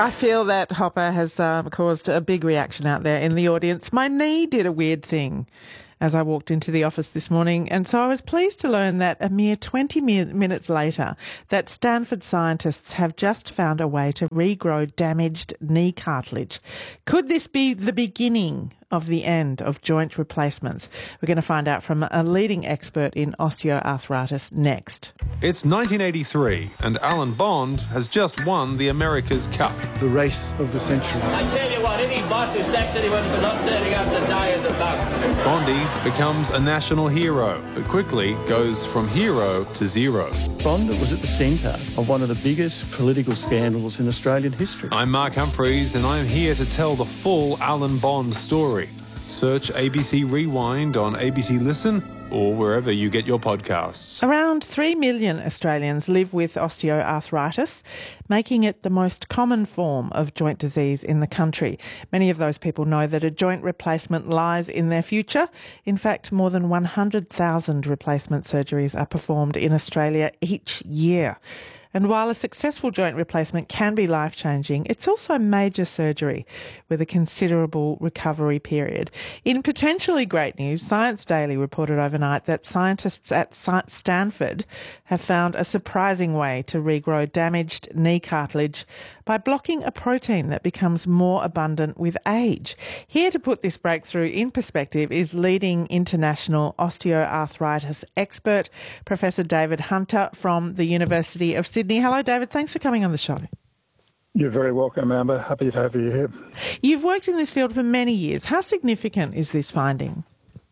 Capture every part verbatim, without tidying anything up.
I feel that Hopper has um, caused a big reaction out there in the audience. My knee did a weird thing as I walked into the office this morning, and so I was pleased to learn that a mere twenty mi- minutes later that Stanford scientists have just found a way to regrow damaged knee cartilage. Could this be the beginning of the end of joint replacements? We're going to find out from a leading expert in osteoarthritis next. It's nineteen eighty-three and Alan Bond has just won the America's Cup. The race of the century. I tell you what, any boss who sacks anyone for not turning up to die is a bum. Bondy becomes a national hero, but quickly goes from hero to zero. Bond was at the centre of one of the biggest political scandals in Australian history. I'm Mark Humphreys and I'm here to tell the full Alan Bond story. Search A B C Rewind on A B C Listen or wherever you get your podcasts. Around three million Australians live with osteoarthritis, making it the most common form of joint disease in the country. Many of those people know that a joint replacement lies in their future. In fact, more than one hundred thousand replacement surgeries are performed in Australia each year. And while a successful joint replacement can be life-changing, it's also major surgery with a considerable recovery period. In potentially great news, Science Daily reported overnight that scientists at Stanford have found a surprising way to regrow damaged knee cartilage by blocking a protein that becomes more abundant with age. Here to put this breakthrough in perspective is leading international osteoarthritis expert, Professor David Hunter from the University of Sydney. Hello, David. Thanks for coming on the show. You're very welcome, Amber. Happy to have you here. You've worked in this field for many years. How significant is this finding?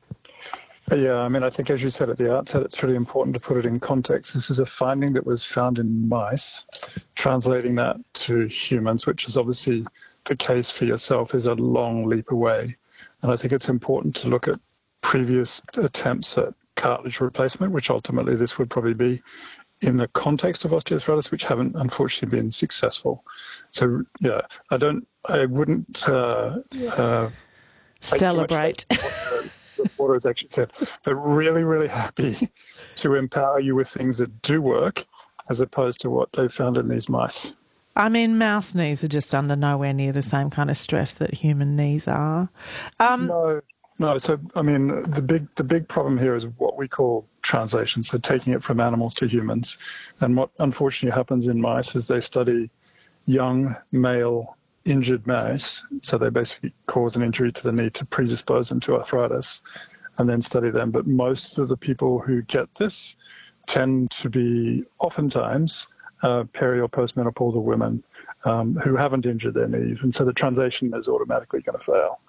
Yeah, I mean, I think as you said at the outset, it's really important to put it in context. This is a finding that was found in mice. Translating that to humans, which is obviously the case for yourself, is a long leap away. And I think it's important to look at previous attempts at cartilage replacement, which ultimately this would probably be, in the context of osteoarthritis, which haven't unfortunately been successful. So, yeah, I don't, I wouldn't uh, uh, celebrate. What has actually said, but really, really happy to empower you with things that do work as opposed to what they found in these mice. I mean, mouse knees are just under nowhere near the same kind of stress that human knees are. Um, no, no. So, I mean, the big the big problem here is what we call translation, so taking it from animals to humans. And what unfortunately happens in mice is they study young male injured mice, so they basically cause an injury to the knee to predispose them to arthritis, and then study them. But most of the people who get this tend to be oftentimes uh, peri or postmenopausal women um, who haven't injured their knees, and so the translation is automatically going to fail.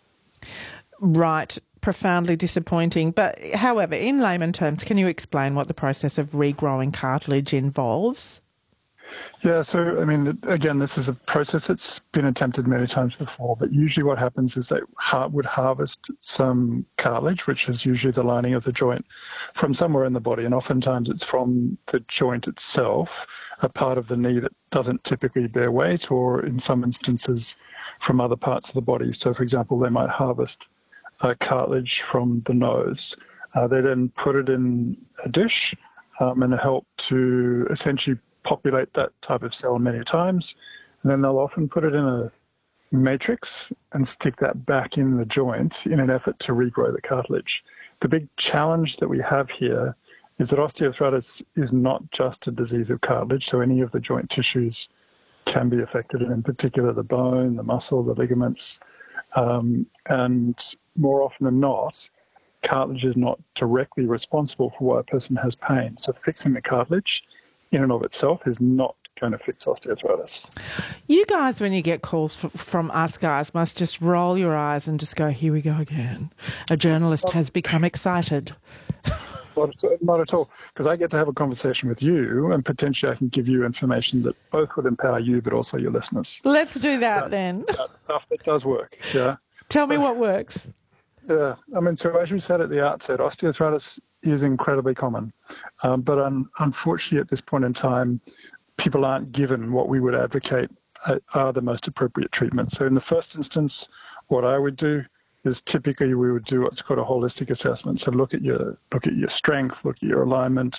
Right. Profoundly disappointing. But however, in layman terms, can you explain what the process of regrowing cartilage involves? Yeah, so, I mean, again, this is a process that's been attempted many times before, but usually what happens is they ha- would harvest some cartilage, which is usually the lining of the joint, from somewhere in the body, and oftentimes it's from the joint itself, a part of the knee that doesn't typically bear weight, or in some instances from other parts of the body. So, for example, they might harvest uh, cartilage from the nose. Uh, they then put it in a dish um, and help to essentially populate that type of cell many times, and then they'll often put it in a matrix and stick that back in the joint in an effort to regrow the cartilage. The big challenge that we have here is that osteoarthritis is not just a disease of cartilage, so any of the joint tissues can be affected, and in particular the bone, the muscle, the ligaments, um, and more often than not, cartilage is not directly responsible for why a person has pain. So fixing the cartilage in and of itself is not going to fix osteoarthritis. You guys, when you get calls f- from us guys, must just roll your eyes and just go, here we go again. A journalist has become excited. Not, not at all, because I get to have a conversation with you, and potentially I can give you information that both would empower you but also your listeners. Let's do that, that then. That stuff that does work, yeah. Tell so, me what works. Yeah, I mean, so as you said at the outset, osteoarthritis is incredibly common. Um, but un- unfortunately, at this point in time, people aren't given what we would advocate uh, are the most appropriate treatments. So in the first instance, what I would do is typically we would do what's called a holistic assessment. So look at your look at your strength, look at your alignment,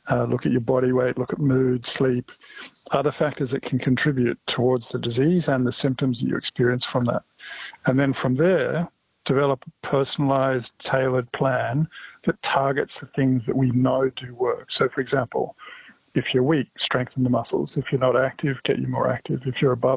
uh, look at your body weight, look at mood, sleep, other factors that can contribute towards the disease and the symptoms that you experience from that. And then from there, develop a personalised, tailored plan that targets the things that we know do work. So, for example, if you're weak, strengthen the muscles. If you're not active, get you more active. If you're above